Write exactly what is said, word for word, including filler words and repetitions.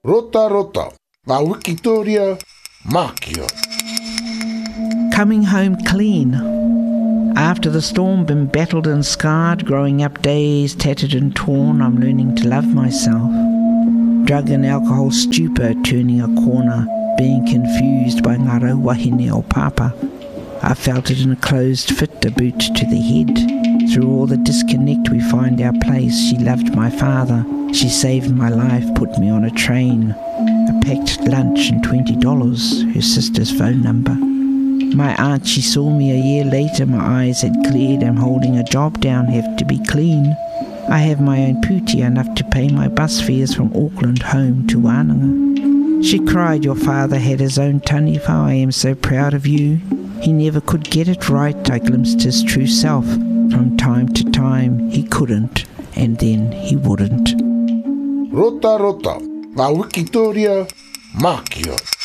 Rota rota, wa Wikitoria, Makio. Coming home clean. After the storm, been battled and scarred, growing up dazed, tattered and torn, I'm learning to love myself. Drug and alcohol stupor, turning a corner, being confused by ngaro wahine o papa. I felt it in a closed fit, a boot to the head. Through all the disconnect we find our place. She loved my father, she saved my life, put me on a train. A packed lunch and twenty dollars, her sister's phone number. My aunt, she saw me a year later, my eyes had cleared, I'm holding a job down, have to be clean. I have my own puti, enough to pay my bus fares from Auckland home to Wānanga. She cried, your father had his own taniwha, I am so proud of you. He never could get it right, I glimpsed his true self. From time to time he couldn't, and then he wouldn't. Rota rota, wa Wikitoria, Makio.